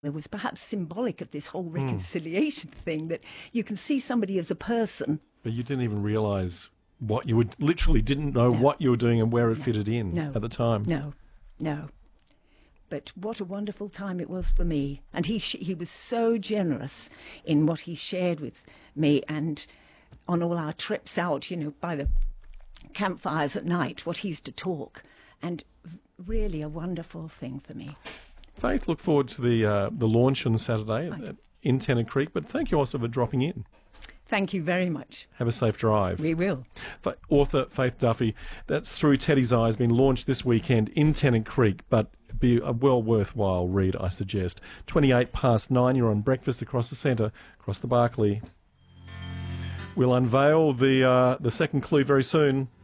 It was perhaps symbolic of this whole reconciliation thing, that you can see somebody as a person. But you didn't even realise what you would, literally didn't know what you were doing and where it fitted in at the time. No. But what a wonderful time it was for me. And he was so generous in what he shared with me, and on all our trips out, by the campfires at night, what he used to talk. And really a wonderful thing for me. Faith, look forward to the launch on Saturday in Tennant Creek, but thank you also for dropping in. Thank you very much. Have a safe drive. We will. Author Faith Duffy, that's Through Teddy's Eyes, been launched this weekend in Tennant Creek, but be a well worthwhile read, I suggest. 9:28, you're on Breakfast across the centre, across the Barclay. We'll unveil the second clue very soon.